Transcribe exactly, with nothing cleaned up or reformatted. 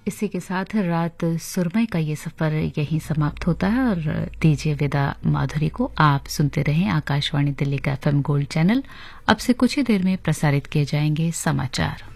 इसी के साथ रात सुरमई का ये सफर यहीं समाप्त होता है और दीजिए विदा माधुरी को। आप सुनते रहें आकाशवाणी दिल्ली का एफएम गोल्ड चैनल। अब से कुछ ही देर में प्रसारित किए जाएंगे समाचार।